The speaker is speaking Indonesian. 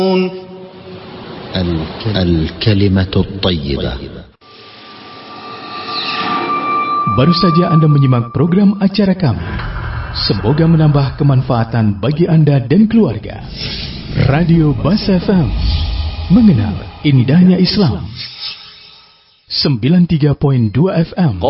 الكلمة الطيبة. Baru saja Anda menyimak program acara kami. Semoga menambah kemanfaatan bagi Anda dan keluarga. Radio Bas FM, mengenal indahnya Islam. 93.2 FM.